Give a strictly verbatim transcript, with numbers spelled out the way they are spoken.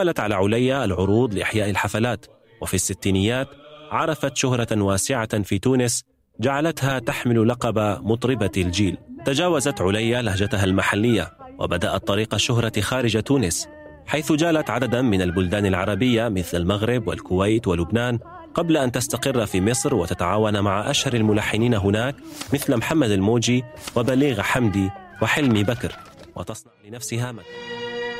توالت على عليا العروض لإحياء الحفلات، وفي الستينيات عرفت شهرة واسعة في تونس جعلتها تحمل لقب مطربة الجيل. تجاوزت عليا لهجتها المحلية وبدأت طريق الشهرة خارج تونس، حيث جالت عددا من البلدان العربية مثل المغرب والكويت ولبنان، قبل أن تستقر في مصر وتتعاون مع أشهر الملحنين هناك مثل محمد الموجي وبليغ حمدي وحلمي بكر، وتصنع لنفسها مكان.